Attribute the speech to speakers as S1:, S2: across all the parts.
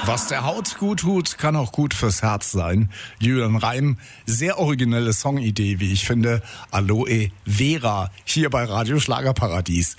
S1: Was der Haut gut tut, kann auch gut fürs Herz sein. Julian Reim, sehr originelle Songidee, wie ich finde. Aloe Vera, hier bei Radio Schlagerparadies.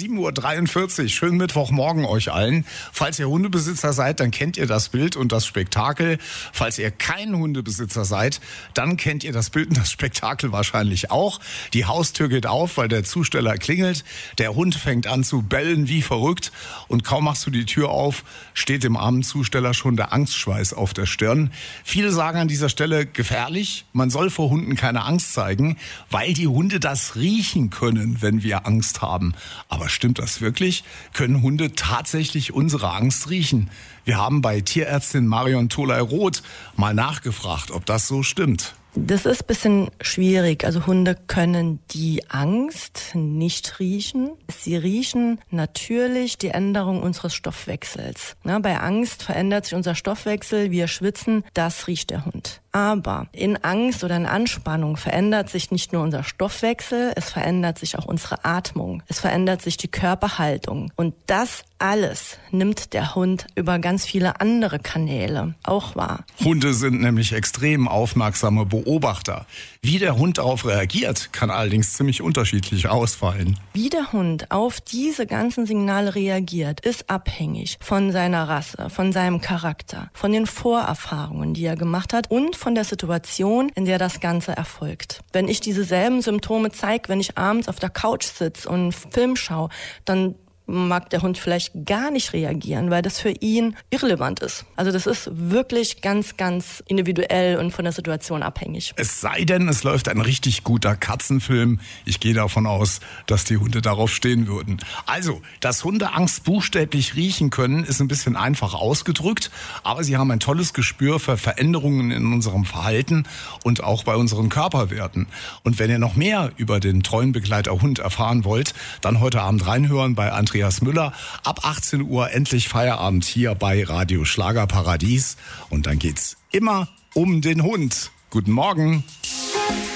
S1: 7:43 Uhr, schönen Mittwochmorgen euch allen. Falls ihr Hundebesitzer seid, dann kennt ihr das Bild und das Spektakel. Falls ihr kein Hundebesitzer seid, dann kennt ihr das Bild und das Spektakel wahrscheinlich auch. Die Haustür geht auf, weil der Zusteller klingelt. Der Hund fängt an zu bellen wie verrückt. Und kaum machst du die Tür auf, steht dem armen Zusteller schon der Angstschweiß auf der Stirn. Viele sagen an dieser Stelle gefährlich. Man soll vor Hunden keine Angst zeigen, weil die Hunde das riechen können, wenn wir Angst haben. Aber stimmt das wirklich? Können Hunde tatsächlich unsere Angst riechen? Wir haben bei Tierärztin Marion Tholey-Roth mal nachgefragt, ob das so stimmt.
S2: Das ist ein bisschen schwierig. Also Hunde können die Angst nicht riechen. Sie riechen natürlich die Änderung unseres Stoffwechsels. Bei Angst verändert sich unser Stoffwechsel, wir schwitzen, das riecht der Hund. Aber in Angst oder in Anspannung verändert sich nicht nur unser Stoffwechsel, es verändert sich auch unsere Atmung, es verändert sich die Körperhaltung. Und das alles nimmt der Hund über ganz viele andere Kanäle auch wahr.
S1: Hunde sind nämlich extrem aufmerksame Beobachter. Wie der Hund darauf reagiert, kann allerdings ziemlich unterschiedlich ausfallen.
S2: Wie der Hund auf diese ganzen Signale reagiert, ist abhängig von seiner Rasse, von seinem Charakter, von den Vorerfahrungen, die er gemacht hat und von der Situation, in der das Ganze erfolgt. Wenn ich dieselben Symptome zeige, wenn ich abends auf der Couch sitze und Film schaue, dann mag der Hund vielleicht gar nicht reagieren, weil das für ihn irrelevant ist. Also das ist wirklich ganz, ganz individuell und von der Situation abhängig.
S1: Es sei denn, es läuft ein richtig guter Katzenfilm. Ich gehe davon aus, dass die Hunde darauf stehen würden. Also, dass Hunde Angst buchstäblich riechen können, ist ein bisschen einfach ausgedrückt, aber sie haben ein tolles Gespür für Veränderungen in unserem Verhalten und auch bei unseren Körperwerten. Und wenn ihr noch mehr über den treuen Begleiter Hund erfahren wollt, dann heute Abend reinhören bei Andreas Müller. Ab 18 Uhr endlich Feierabend hier bei Radio Schlagerparadies. Und dann geht's immer um den Hund. Guten Morgen.